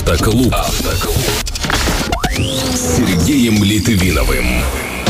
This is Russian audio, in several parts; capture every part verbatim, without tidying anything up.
Автоклуб. Автоклуб. С Сергеем Литвиновым.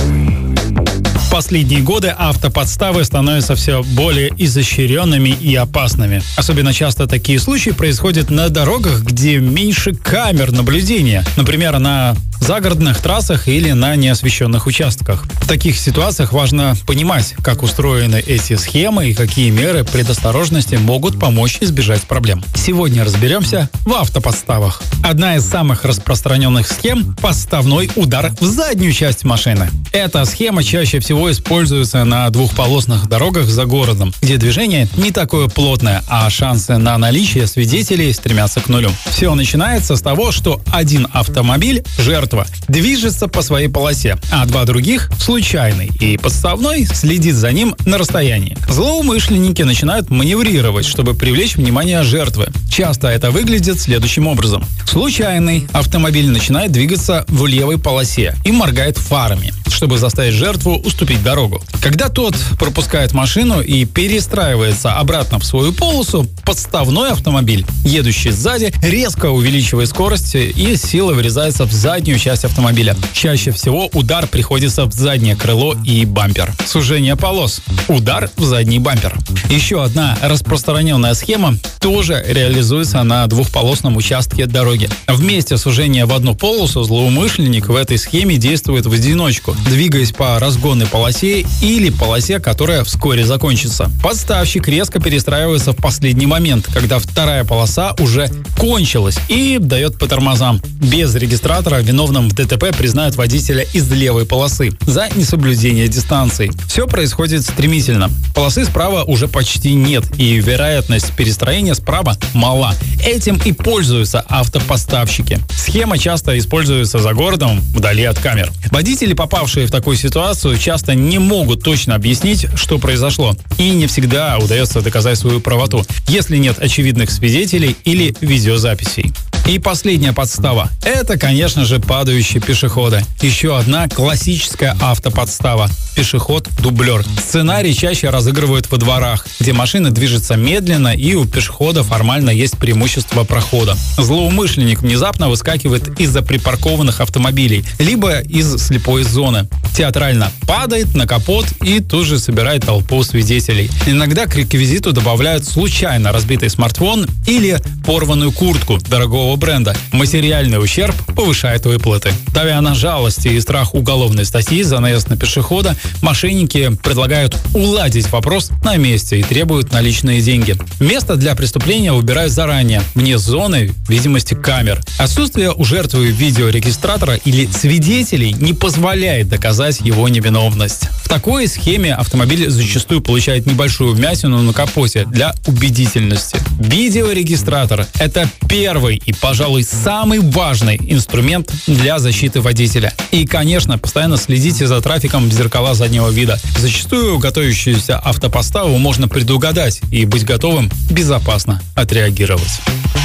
В последние годы автоподставы становятся все более изощренными и опасными. Особенно часто такие случаи происходят на дорогах, где меньше камер наблюдения. Например, на загородных трассах или на неосвещенных участках. В таких ситуациях важно понимать, как устроены эти схемы и какие меры предосторожности могут помочь избежать проблем. Сегодня разберемся в автоподставах. Одна из самых распространенных схем – подставной удар в заднюю часть машины. Эта схема чаще всего используется на двухполосных дорогах за городом, где движение не такое плотное, а шансы на наличие свидетелей стремятся к нулю. Все начинается с того, что один автомобиль – жертва, движется по своей полосе, а два других – случайный, и подставной следит за ним на расстоянии. Злоумышленники начинают маневрировать, чтобы привлечь внимание жертвы. Часто это выглядит следующим образом. Случайный автомобиль начинает двигаться в левой полосе и моргает фарами, чтобы заставить жертву уступить дорогу. Когда тот пропускает машину и перестраивается обратно в свою полосу, подставной автомобиль, едущий сзади, резко увеличивает скорость и силой врезается в заднюю часть автомобиля. Чаще всего удар приходится в заднее крыло и бампер. Сужение полос. Удар в задний бампер. Еще одна распространенная схема тоже реализуется на двухполосном участке дороги. Вместе сужения в одну полосу злоумышленник в этой схеме действует в одиночку, двигаясь по разгонной полосе или полосе, которая вскоре закончится. Подставщик резко перестраивается в последний момент, когда вторая полоса уже кончилась, и дает по тормозам. Без регистратора виновным в ДТП признают водителя из левой полосы за несоблюдение дистанции. Все происходит стремительно. Полосы справа уже почти нет, и вероятность перестроения справа мала. Этим и пользуются автоподставщики. Схема часто используется за городом, вдали от камер. Водители, попавшие в такую ситуацию, часто не могут точно объяснить, что произошло, и не всегда удается доказать свою правоту, если нет очевидных свидетелей или видеозаписей. И последняя подстава – это, конечно же, падающие пешеходы. Еще одна классическая автоподстава – пешеход-дублер. Сценарий чаще разыгрывают во дворах, где машины движутся медленно и у пешехода формально есть преимущество прохода. Злоумышленник внезапно выскакивает из-за припаркованных автомобилей, либо из слепой зоны. Театрально падает на капот и тут же собирает толпу свидетелей. Иногда к реквизиту добавляют случайно разбитый смартфон или порванную куртку дорогого бренда. Материальный ущерб повышает выплаты. Давя на жалости и страх уголовной статьи за наезд на пешехода, мошенники предлагают уладить вопрос на месте и требуют наличные деньги. Место для преступления выбирают заранее, вне зоны видимости камер. Отсутствие у жертвы видеорегистратора или свидетелей не позволяет доказать его невиновность. В такой схеме автомобиль зачастую получает небольшую вмятину на капоте для убедительности. Видеорегистратор – это первый и, пожалуй, самый важный инструмент для защиты водителя. И, конечно, постоянно следите за трафиком в зеркала заднего вида. Зачастую готовящуюся автоподставу можно предугадать и быть готовым безопасно отреагировать.